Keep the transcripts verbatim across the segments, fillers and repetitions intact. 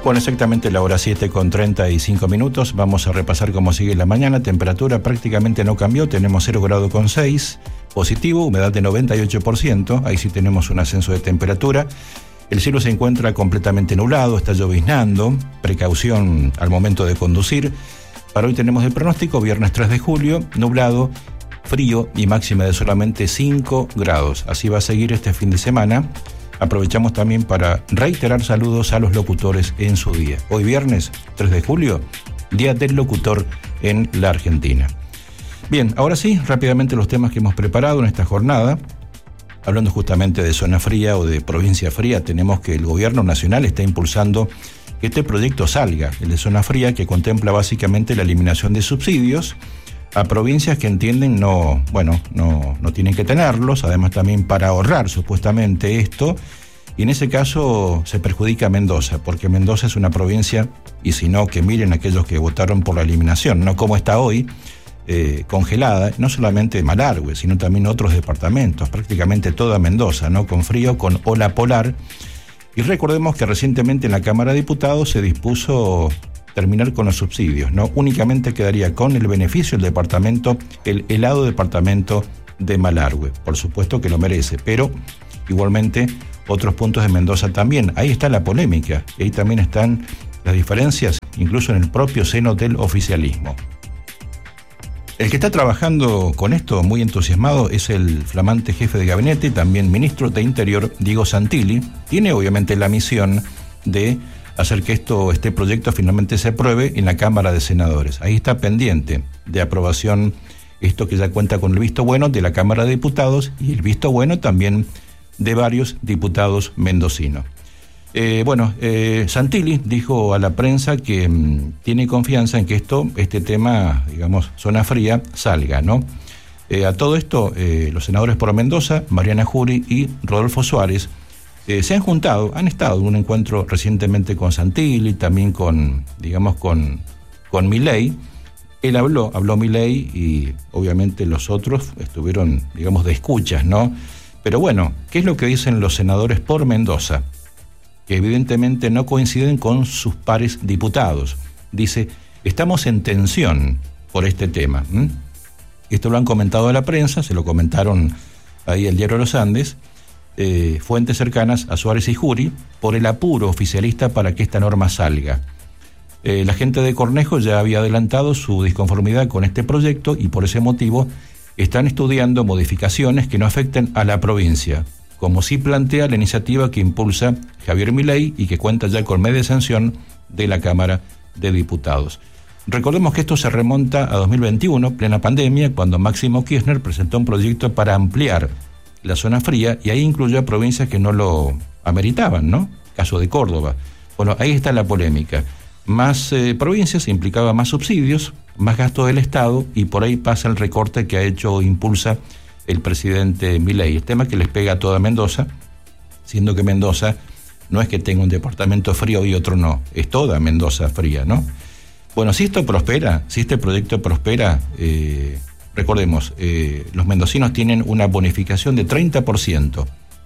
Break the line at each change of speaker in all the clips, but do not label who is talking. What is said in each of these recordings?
Bueno, exactamente la hora siete con treinta y cinco minutos. Vamos a repasar cómo sigue la mañana. Temperatura prácticamente no cambió. Tenemos cero grado con seis. Positivo, humedad de noventa y ocho por ciento. Ahí sí tenemos un ascenso de temperatura. El cielo se encuentra completamente nublado, está lloviznando. Precaución al momento de conducir. Para hoy tenemos el pronóstico, viernes tres de julio, nublado, frío y máxima de solamente cinco grados. Así va a seguir este fin de semana. Aprovechamos también para reiterar saludos a los locutores en su día. Hoy viernes tres de julio, Día del Locutor en la Argentina. Bien, ahora sí, rápidamente los temas que hemos preparado en esta jornada. Hablando justamente de zona fría o de provincia fría, tenemos que el gobierno nacional está impulsando que este proyecto salga, el de zona fría, que contempla básicamente la eliminación de subsidios a provincias que entienden no, bueno, no, no tienen que tenerlos, además también para ahorrar supuestamente esto, y en ese caso se perjudica a Mendoza, porque Mendoza es una provincia, y si no, que miren aquellos que votaron por la eliminación, no como está hoy, eh, congelada, no solamente Malargüe, sino también otros departamentos, prácticamente toda Mendoza, ¿no? Con frío, con ola polar, y recordemos que recientemente en la Cámara de Diputados se dispuso terminar con los subsidios, ¿no? Únicamente quedaría con el beneficio el departamento, el helado departamento de Malargüe. Por supuesto que lo merece, pero igualmente otros puntos de Mendoza también. Ahí está la polémica, y ahí también están las diferencias, incluso en el propio seno del oficialismo. El que está trabajando con esto muy entusiasmado es el flamante jefe de gabinete, también ministro de Interior, Diego Santilli. Tiene obviamente la misión de hacer que esto, este proyecto finalmente se apruebe en la Cámara de Senadores. Ahí está pendiente de aprobación esto que ya cuenta con el visto bueno de la Cámara de Diputados y el visto bueno también de varios diputados mendocinos. Eh, bueno, eh, Santilli dijo a la prensa que mmm, tiene confianza en que esto, este tema, digamos, zona fría, salga, ¿no? Eh, a todo esto, eh, los senadores por Mendoza, Mariana Jury y Rodolfo Suárez, Eh, se han juntado, han estado en un encuentro recientemente con Santilli, también con, digamos, con, con Milei. Él habló, habló Milei y obviamente los otros estuvieron, digamos, de escuchas, ¿no? Pero bueno, ¿qué es lo que dicen los senadores por Mendoza? Que evidentemente no coinciden con sus pares diputados. Dice, estamos en tensión por este tema. ¿Mm? Esto lo han comentado a la prensa, se lo comentaron ahí el Diario de los Andes, Eh, fuentes cercanas a Suárez y Jury, por el apuro oficialista para que esta norma salga. Eh, la gente de Cornejo ya había adelantado su disconformidad con este proyecto y por ese motivo están estudiando modificaciones que no afecten a la provincia, como sí plantea la iniciativa que impulsa Javier Milei y que cuenta ya con media sanción de la Cámara de Diputados. Recordemos que esto se remonta a dos mil veintiuno, plena pandemia, cuando Máximo Kirchner presentó un proyecto para ampliar la zona fría, y ahí incluyó a provincias que no lo ameritaban, ¿no? Caso de Córdoba. Bueno, ahí está la polémica. Más eh, provincias implicaba más subsidios, más gasto del Estado, y por ahí pasa el recorte que ha hecho o impulsa el presidente Milei. El tema que les pega a toda Mendoza, siendo que Mendoza no es que tenga un departamento frío y otro no, es toda Mendoza fría, ¿no? Bueno, si esto prospera, si este proyecto prospera, eh, recordemos, eh, los mendocinos tienen una bonificación de treinta por ciento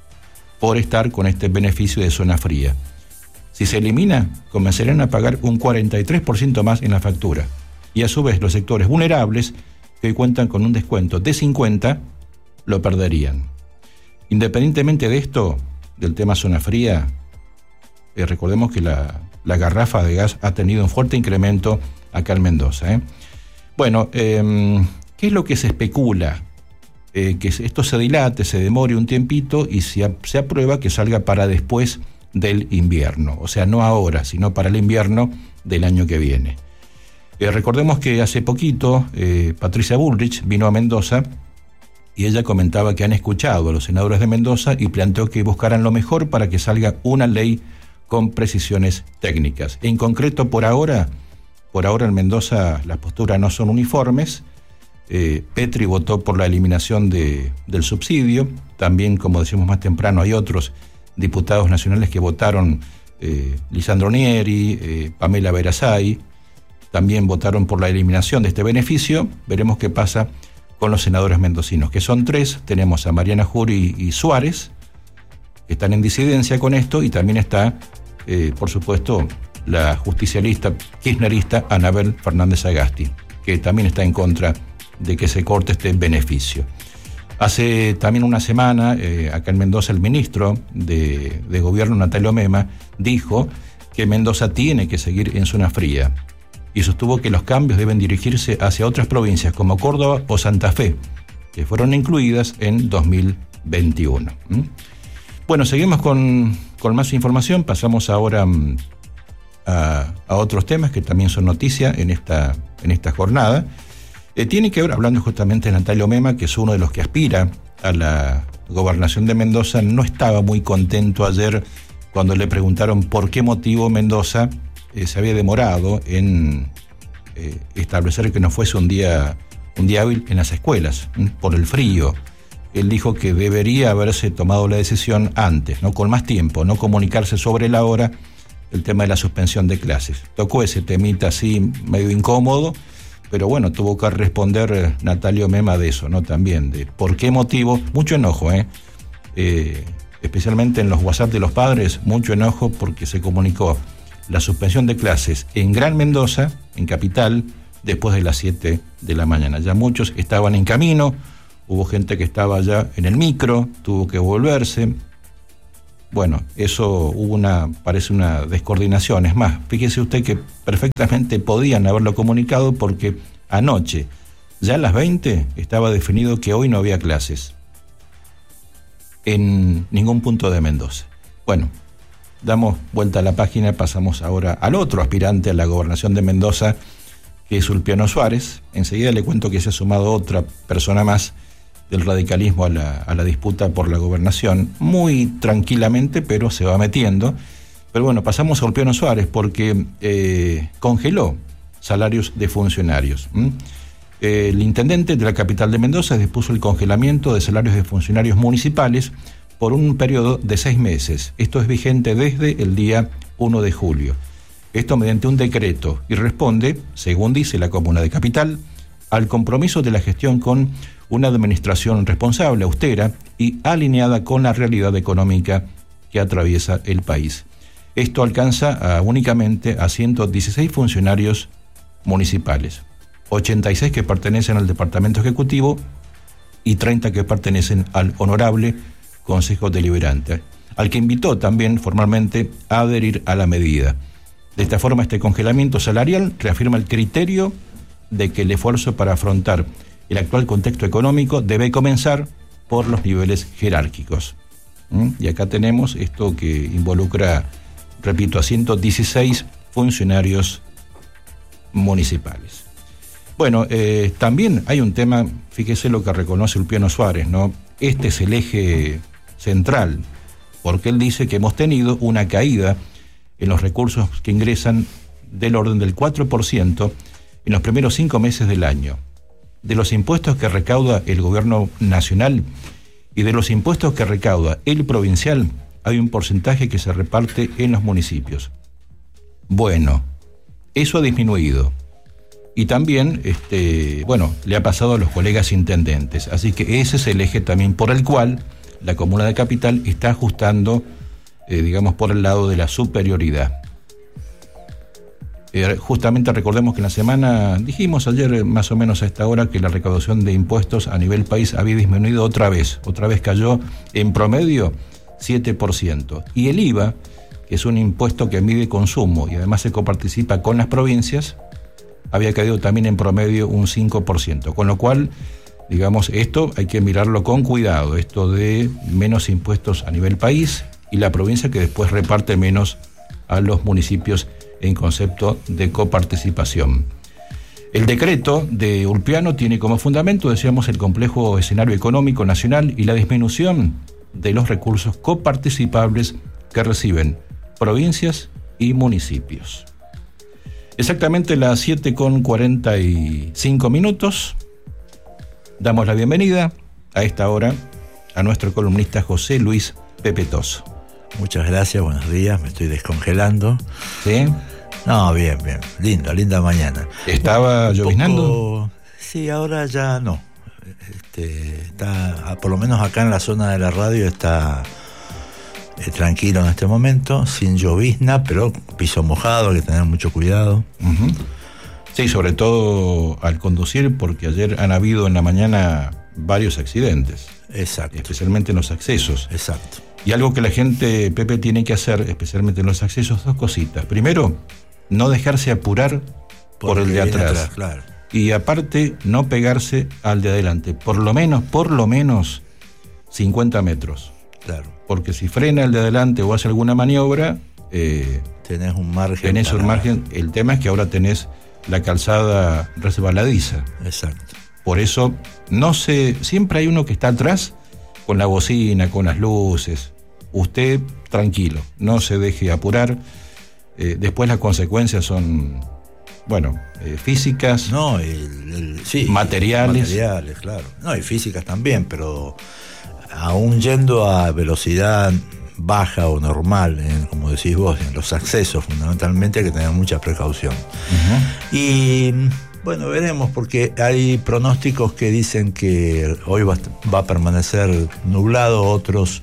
por estar con este beneficio de zona fría. Si se elimina, comenzarán a pagar un cuarenta y tres por ciento más en la factura. Y a su vez, los sectores vulnerables, que hoy cuentan con un descuento de cincuenta, lo perderían. Independientemente de esto, del tema zona fría, eh, recordemos que la, la garrafa de gas ha tenido un fuerte incremento acá en Mendoza. ¿eh? Bueno, eh, ¿qué es lo que se especula? Eh, que esto se dilate, se demore un tiempito y se, se aprueba que salga para después del invierno. O sea, no ahora, sino para el invierno del año que viene. Eh, recordemos que hace poquito eh, Patricia Bullrich vino a Mendoza y ella comentaba que han escuchado a los senadores de Mendoza y planteó que buscaran lo mejor para que salga una ley con precisiones técnicas. En concreto, por ahora, por ahora en Mendoza las posturas no son uniformes. Eh, Petri votó por la eliminación de, del subsidio. También, como decimos más temprano, hay otros diputados nacionales que votaron, eh, Lisandro Nieri, eh, Pamela Verazay, también votaron por la eliminación de este beneficio. Veremos qué pasa con los senadores mendocinos, que son tres. Tenemos a Mariana Jury y Suárez, que están en disidencia con esto, y también está, eh, por supuesto, la justicialista kirchnerista Anabel Fernández Sagasti, que también está en contra de que se corte este beneficio. Hace también una semana, eh, acá en Mendoza, el ministro de, de Gobierno, Natalio Mema, dijo que Mendoza tiene que seguir en zona fría y sostuvo que los cambios deben dirigirse hacia otras provincias como Córdoba o Santa Fe, que fueron incluidas en dos mil veintiuno. ¿Mm? Bueno, seguimos con, con más información. Pasamos ahora um, a, a otros temas que también son noticia en esta, en esta jornada. Eh, tiene que ver, hablando justamente de Natalio Mema, que es uno de los que aspira a la gobernación de Mendoza. No estaba muy contento ayer cuando le preguntaron por qué motivo Mendoza eh, se había demorado en eh, establecer que no fuese un día, un día hábil en las escuelas, ¿m? por el frío. Él dijo que debería haberse tomado la decisión antes, no con más tiempo, no comunicarse sobre la hora el tema de la suspensión de clases. Tocó ese temita así medio incómodo, pero bueno, tuvo que responder Natalio Mema de eso, ¿no? También, de por qué motivo, mucho enojo, ¿eh? eh especialmente en los WhatsApp de los padres, mucho enojo porque se comunicó la suspensión de clases en Gran Mendoza, en Capital, después de las siete de la mañana. Ya muchos estaban en camino, hubo gente que estaba ya en el micro, tuvo que volverse. Bueno, eso hubo una, parece una descoordinación. Es más, fíjese usted que perfectamente podían haberlo comunicado porque anoche, ya a las veinte, estaba definido que hoy no había clases en ningún punto de Mendoza. Bueno, damos vuelta a la página, pasamos ahora al otro aspirante a la gobernación de Mendoza, que es Ulpiano Suárez. Enseguida le cuento que se ha sumado otra persona más del radicalismo a la, a la disputa por la gobernación, muy tranquilamente, pero se va metiendo. Pero bueno, pasamos a Ulpiano Suárez porque eh, congeló salarios de funcionarios. ¿Mm? Eh, el intendente de la capital de Mendoza dispuso el congelamiento de salarios de funcionarios municipales por un periodo de seis meses. Esto es vigente desde el día primero de julio. Esto mediante un decreto y responde, según dice la Comuna de Capital, al compromiso de la gestión con una administración responsable, austera y alineada con la realidad económica que atraviesa el país. Esto alcanza a, únicamente a ciento dieciséis funcionarios municipales, ochenta y seis que pertenecen al Departamento Ejecutivo y treinta que pertenecen al Honorable Consejo Deliberante, al que invitó también formalmente a adherir a la medida. De esta forma, este congelamiento salarial reafirma el criterio de que el esfuerzo para afrontar el actual contexto económico debe comenzar por los niveles jerárquicos. ¿Mm? Y acá tenemos esto que involucra, repito, a ciento dieciséis funcionarios municipales. Bueno, eh, también hay un tema, fíjese lo que reconoce Ulpiano Suárez, ¿no? Este es el eje central, porque él dice que hemos tenido una caída en los recursos que ingresan del orden del cuatro por ciento en los primeros cinco meses del año. De los impuestos que recauda el gobierno nacional y de los impuestos que recauda el provincial, hay un porcentaje que se reparte en los municipios. Bueno, eso ha disminuido. Y también, este, bueno, le ha pasado a los colegas intendentes. Así que ese es el eje también por el cual la Comuna de Capital está ajustando, eh, digamos, por el lado de la superioridad. Eh, justamente recordemos que en la semana, dijimos ayer más o menos a esta hora, que la recaudación de impuestos a nivel país había disminuido otra vez. Otra vez cayó en promedio siete por ciento. Y el I V A, que es un impuesto que mide consumo y además se coparticipa con las provincias, había caído también en promedio un cinco por ciento. Con lo cual, digamos, esto hay que mirarlo con cuidado, esto de menos impuestos a nivel país y la provincia que después reparte menos a los municipios en concepto de coparticipación. El decreto de Ulpiano tiene como fundamento, decíamos, el complejo escenario económico nacional y la disminución de los recursos coparticipables que reciben provincias y municipios. Exactamente las siete con cuarenta y cinco minutos. Damos la bienvenida a esta hora a nuestro columnista José Luis Pepe Toso.
Muchas gracias, buenos días, me estoy descongelando.
¿Sí?
No, bien, bien, linda, linda mañana.
¿Estaba
Un
lloviznando?
poco... Sí, ahora ya no. Este, está, por lo menos acá en la zona de la radio está, eh, tranquilo en este momento, sin llovizna, pero piso mojado, hay que tener mucho cuidado.
Uh-huh. Sí, sobre todo al conducir, porque ayer han habido en la mañana varios accidentes.
Exacto.
Especialmente en los accesos.
Exacto.
Y algo que la gente, Pepe, tiene que hacer, especialmente en los accesos, dos cositas. Primero, no dejarse apurar por el de atrás. atrás
claro.
Y aparte, no pegarse al de adelante. Por lo menos, por lo menos, cincuenta metros.
Claro.
Porque si frena el de adelante o hace alguna maniobra, eh,
tenés un margen.
Tenés
para...
un margen. El tema es que ahora tenés la calzada resbaladiza.
Exacto.
Por eso, no sé, siempre hay uno que está atrás con la bocina, con las luces. Usted tranquilo, no se deje apurar. Eh, después las consecuencias son, bueno, eh, físicas,
no, el, el, sí,
materiales.
Materiales, claro. No, y físicas también, pero aún yendo a velocidad baja o normal, en, como decís vos, en los accesos fundamentalmente hay que tener mucha precaución. Uh-huh. Y bueno, veremos, porque hay pronósticos que dicen que hoy va, va a permanecer nublado, otros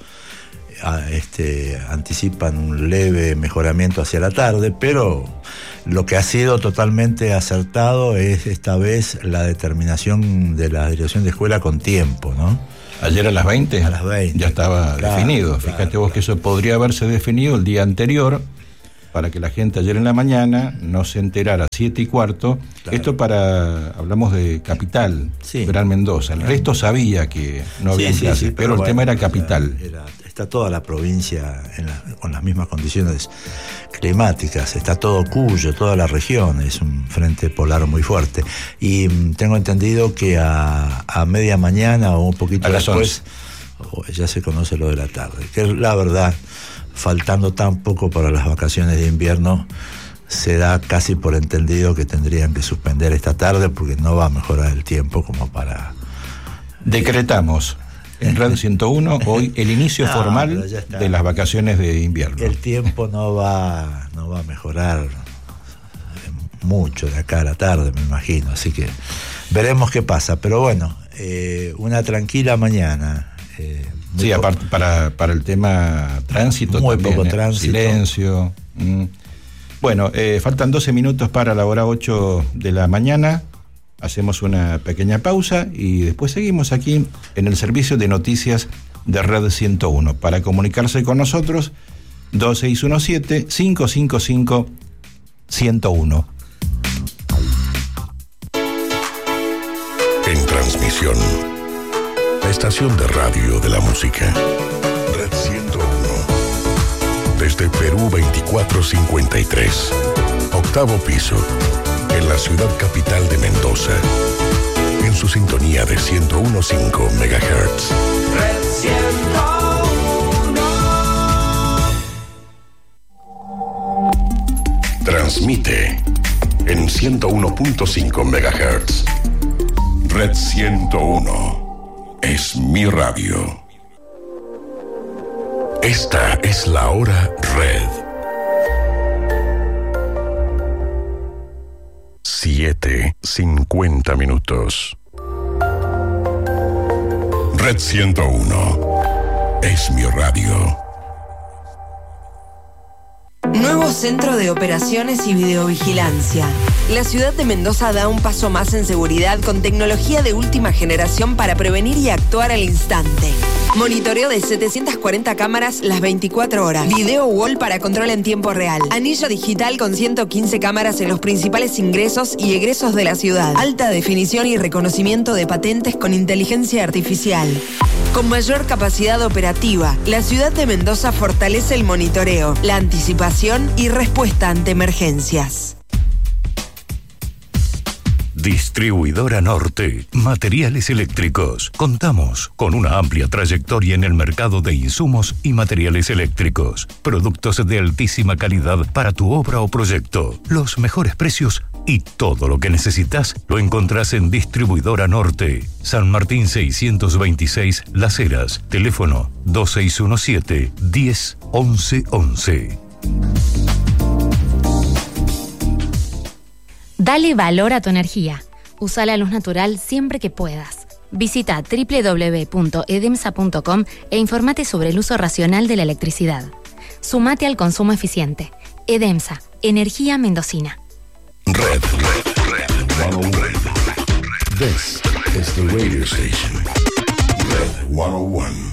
este, anticipan un leve mejoramiento hacia la tarde, pero lo que ha sido totalmente acertado es esta vez la determinación de la dirección de escuela con tiempo, ¿no?
Ayer a las veinte,
a las veinte
ya estaba claro, definido. Claro, Fíjate vos claro. que eso podría haberse definido el día anterior, para que la gente ayer en la mañana no se enterara, siete y cuarto. Claro. Esto para, hablamos de capital, sí. Gran Mendoza. El resto sabía que no había
sí,
clases,
sí, sí,
pero, pero bueno, el tema era capital.
Era, está toda la provincia en la, con las mismas condiciones climáticas, está todo Cuyo, toda la región, es un frente polar muy fuerte. Y mm, tengo entendido que a, a media mañana o un poquito
a
después, oh, ya se conoce lo de la tarde, que la verdad, faltando tan poco para las vacaciones de invierno, se da casi por entendido que tendrían que suspender esta tarde porque no va a mejorar el tiempo como para...
Decretamos en Radio ciento uno hoy el inicio no, formal de las vacaciones de invierno.
El tiempo no va, no va a mejorar mucho de acá a la tarde, me imagino, así que veremos qué pasa, pero bueno, eh, una tranquila mañana. Eh,
sí, aparte para, para el tema tránsito
muy
también,
poco
eh,
tránsito.
Silencio. Mm. Bueno, eh, faltan doce minutos para la hora ocho de la mañana. Hacemos una pequeña pausa y después seguimos aquí en el servicio de noticias de Red ciento uno. Para comunicarse con nosotros, dos seis uno siete, cinco cinco cinco, uno cero uno.
En transmisión, la estación de radio de la música. Red ciento uno. Desde Perú veinticuatro cincuenta y tres. Octavo piso. En la ciudad capital de Mendoza. En su sintonía de ciento uno punto cinco megahertz.
Red ciento uno.
Transmite en ciento uno punto cinco megahertz. Red ciento uno. Es mi radio. Esta es la hora Red. Siete, cincuenta minutos. Red ciento uno. Es mi radio.
Nuevo Centro de Operaciones y Videovigilancia. La ciudad de Mendoza da un paso más en seguridad con tecnología de última generación para prevenir y actuar al instante. Monitoreo de setecientas cuarenta cámaras las veinticuatro horas. Video wall para control en tiempo real. Anillo digital con ciento quince cámaras en los principales ingresos y egresos de la ciudad. Alta definición y reconocimiento de patentes con inteligencia artificial. Con mayor capacidad operativa, la ciudad de Mendoza fortalece el monitoreo, la anticipación y respuesta ante emergencias.
Distribuidora Norte, materiales eléctricos. Contamos con una amplia trayectoria en el mercado de insumos y materiales eléctricos. Productos de altísima calidad para tu obra o proyecto. Los mejores precios y todo lo que necesitas lo encontrás en Distribuidora Norte. San Martín seiscientos veintiséis Las Heras. Teléfono dos seis uno siete, diez, once, once.
Dale valor a tu energía. Usa la luz natural siempre que puedas. Visita doble u doble u doble u punto edemsa punto com e informate sobre el uso racional de la electricidad. Sumate al consumo eficiente. Edemsa, energía mendocina.
Red, red, red, red, red. This is the radio station. Red ciento uno.